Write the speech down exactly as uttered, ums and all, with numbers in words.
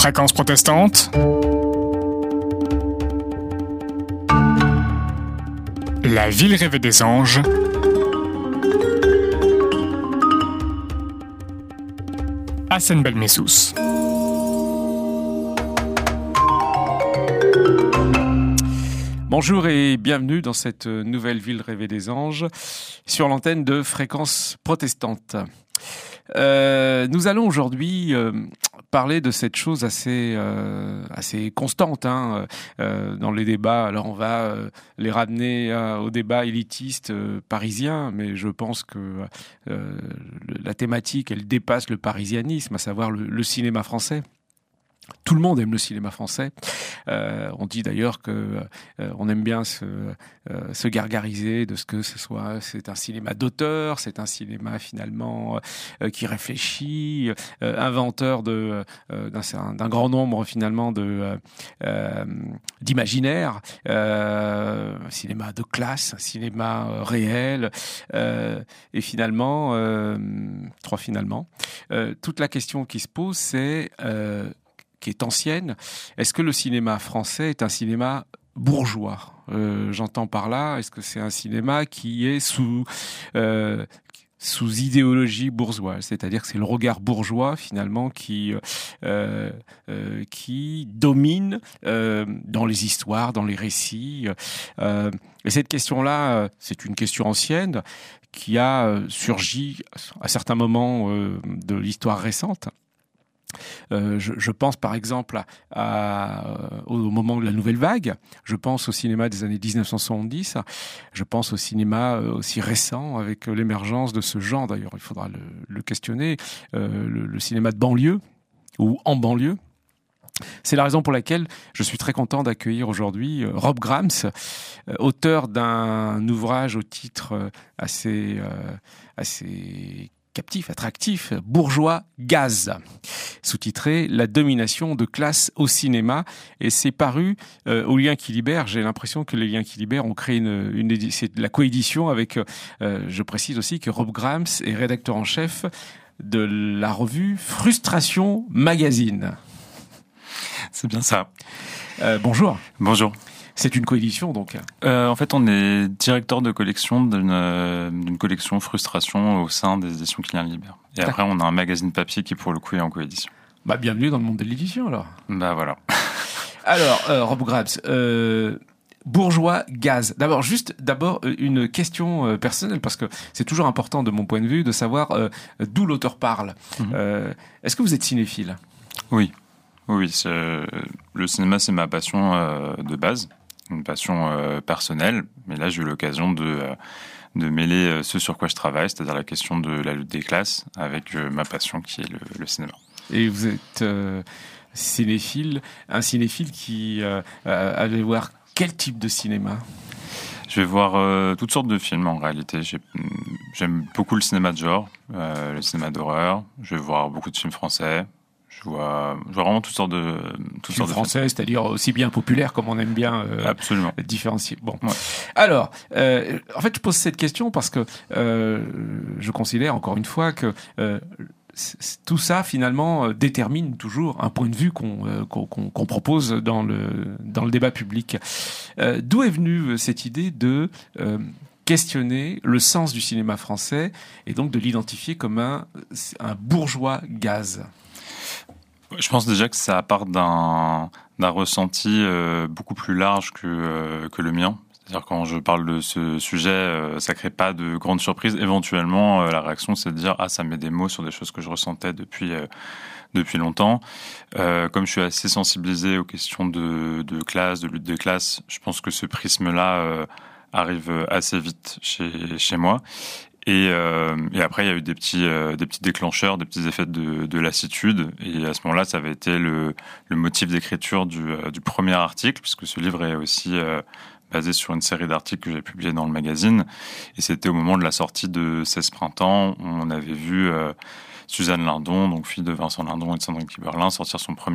Fréquence protestante. La ville rêvée des anges. Hassan Belmessous. Bonjour et bienvenue dans cette nouvelle ville rêvée des anges sur l'antenne de Fréquence protestante. Euh, nous allons aujourd'hui euh, parler de cette chose assez euh, assez constante hein, euh, dans les débats. Alors on va euh, les ramener euh, au débat élitiste euh, parisien, mais je pense que euh, la thématique elle dépasse le parisianisme, à savoir le, le cinéma français. Tout le monde aime le cinéma français. Euh, on dit d'ailleurs que euh, on aime bien se, euh, se gargariser de ce que ce soit. C'est un cinéma d'auteur, c'est un cinéma finalement euh, qui réfléchit, euh, inventeur de euh, d'un, d'un grand nombre finalement de euh, d'imaginaires. Euh, un cinéma de classe, un cinéma euh, réel. Euh, et finalement, euh, trois finalement, euh, toute la question qui se pose, c'est euh, qui est ancienne. Est-ce que le cinéma français est un cinéma bourgeois ? euh, J'entends par là, est-ce que c'est un cinéma qui est sous euh, sous idéologie bourgeoise, c'est-à-dire que c'est le regard bourgeois finalement qui euh, euh, qui domine euh, dans les histoires, dans les récits. Euh, et cette question-là, c'est une question ancienne qui a surgi à certains moments euh, de l'histoire récente. Euh, je, je pense par exemple à, à, au moment de la Nouvelle Vague, je pense au cinéma des années dix-neuf cent soixante-dix, je pense au cinéma aussi récent avec l'émergence de ce genre, d'ailleurs il faudra le, le questionner, euh, le, le cinéma de banlieue ou en banlieue. C'est la raison pour laquelle je suis très content d'accueillir aujourd'hui Rob Grams, auteur d'un ouvrage au titre assez, assez captif, attractif, Bourgeois Gaz, sous-titré La domination de classe au cinéma, et c'est paru euh, aux Liens qui libèrent. J'ai l'impression que les Liens qui libèrent ont créé une, une édi- c'est de la coédition avec, euh, je précise aussi que Rob Grams est rédacteur en chef de la revue Frustration Magazine. C'est bien ça. Euh, bonjour. Bonjour. C'est une coédition, donc. Euh, en fait, on est directeur de collection d'une, euh, d'une collection Frustration au sein des éditions Client Libère. Et après, on a un magazine papier qui, pour le coup, est en coédition. Bah, bienvenue dans le monde de l'édition, alors. Bah, voilà. Alors, euh, Rob Grams, euh, Bourgeois Gaz. D'abord, juste, d'abord, une question euh, personnelle, parce que c'est toujours important, de mon point de vue, de savoir euh, d'où l'auteur parle. Mm-hmm. Euh, est-ce que vous êtes cinéphile ? Oui. Oui, c'est, euh, le cinéma, c'est ma passion euh, de base. Une passion euh, personnelle, mais là j'ai eu l'occasion de euh, de mêler euh, ce sur quoi je travaille, c'est-à-dire la question de la lutte des classes, avec euh, ma passion qui est le, le cinéma. Et vous êtes euh, cinéphile, un cinéphile qui euh, allait voir quel type de cinéma ? Je vais voir euh, toutes sortes de films en réalité. J'ai, j'aime beaucoup le cinéma de genre, euh, le cinéma d'horreur. Je vais voir beaucoup de films français. Je vois, je vois vraiment toutes sortes de toutes sortes de français, films. C'est-à-dire aussi bien populaire comme on aime bien euh, absolument différencier. Bon, ouais. Alors, euh, en fait, je pose cette question parce que euh, je considère encore une fois que euh, tout ça finalement détermine toujours un point de vue qu'on, euh, qu'on, qu'on propose dans le dans le débat public. Euh, d'où est venue cette idée de euh, questionner le sens du cinéma français et donc de l'identifier comme un un bourgeois gaz? Je pense déjà que ça part d'un, d'un ressenti euh, beaucoup plus large que, euh, que le mien. C'est-à-dire quand je parle de ce sujet, euh, ça crée pas de grandes surprises. Éventuellement, euh, la réaction, c'est de dire « Ah, ça met des mots sur des choses que je ressentais depuis, euh, depuis longtemps. Euh, » Comme je suis assez sensibilisé aux questions de, de classe, de lutte des classes, je pense que ce prisme-là euh, arrive assez vite chez, chez moi. Et, euh, et après, il y a eu des petits, euh, des petits déclencheurs, des petits effets de, de lassitude. Et à ce moment-là, ça avait été le, le motif d'écriture du, euh, du premier article, puisque ce livre est aussi euh, basé sur une série d'articles que j'ai publiés dans le magazine. Et c'était au moment de la sortie de seize printemps, où on avait vu euh, Suzanne Lindon, donc fille de Vincent Lindon et de Sandrine Kiberlin, sortir son premier